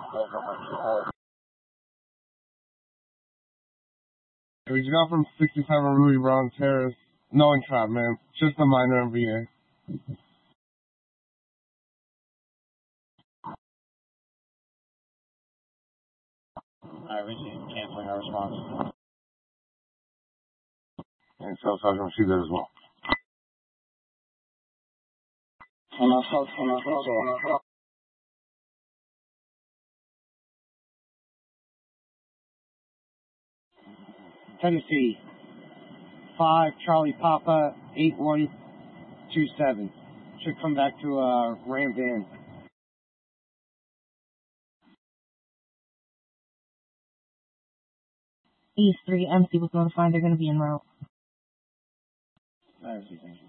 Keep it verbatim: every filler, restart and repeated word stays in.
We just got from sixty-seven Ruby Brown Terrace. No entrapment, just a minor M V A. Alright, Richie, canceling our response. And so Sergeant, she did as well. Tennessee, five Charlie Papa, eight one two seven. Should come back to a uh, Ram van. East three, M C was notified they're going to be en route. I see, thank you.